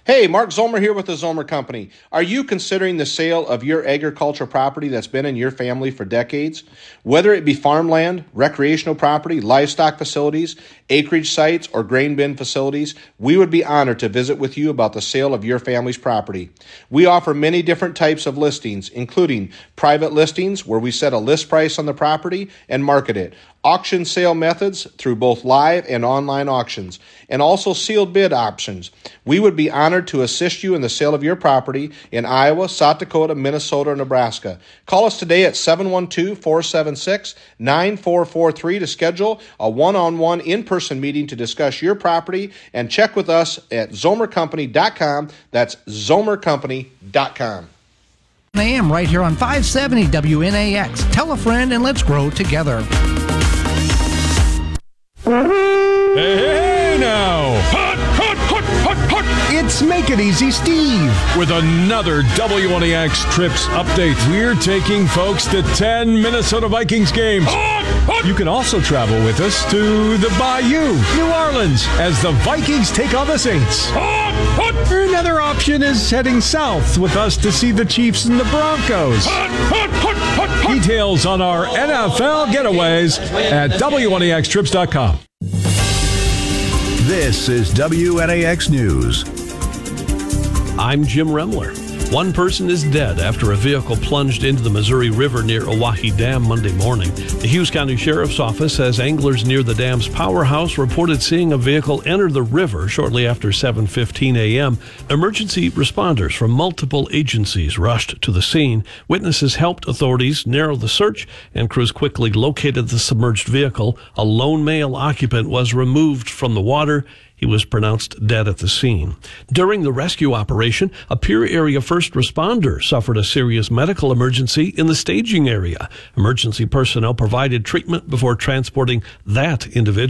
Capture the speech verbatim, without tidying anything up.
Hey, Mark Zomer here with the Zomer Company. Are you considering the sale of your agricultural property that's been in your family for decades? Whether it be farmland, recreational property, livestock facilities, acreage sites, or grain bin facilities, we would be honored to visit with you about the sale of your family's property. We offer many different types of listings, including private listings where we set a list price on the property and market it, auction sale methods through both live and online auctions, and also sealed bid options. We would be honored to assist you in the sale of your property in Iowa, South Dakota, Minnesota, or Nebraska. Call us today at seven one two, four seven six, nine four four three to schedule a one-on-one in-person meeting to discuss your property, and check with us at zomer company dot com. That's zomer company dot com. I am right here on five seventy W N A X. Tell a friend and let's grow together. Hey, hey now! Hot, hot, hot, hot, hot! It's Make It Easy Steve with another W N A X Trips update. We're taking folks to ten Minnesota Vikings games. Hot, hot! You can also travel with us to the Bayou, New Orleans, as the Vikings take on the Saints. Hot, hot! Another option is heading south with us to see the Chiefs and the Broncos. Hot, hot, hot, hot, hot! Details on our N F L getaways at W N A X trips dot com. This is W N A X News. I'm Jim Remler. One person is dead after a vehicle plunged into the Missouri River near Owyhee Dam Monday morning. The Hughes County Sheriff's Office says anglers near the dam's powerhouse reported seeing a vehicle enter the river shortly after seven fifteen a.m. Emergency responders from multiple agencies rushed to the scene. Witnesses helped authorities narrow the search, and crews quickly located the submerged vehicle. A lone male occupant was removed from the water. He was pronounced dead at the scene. During the rescue operation, a Pierre area first responder suffered a serious medical emergency in the staging area. Emergency personnel provided treatment before transporting that individual